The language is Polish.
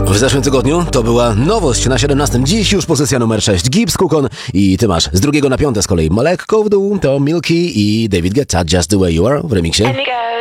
W zeszłym tygodniu to była nowość na 17. Dziś już pozycja numer 6. Gibbs, Kukon i ty masz z 2 na 5 z kolei lekko w dół to Milky i David Guetta Just The Way You Are w remiksie. And it goes.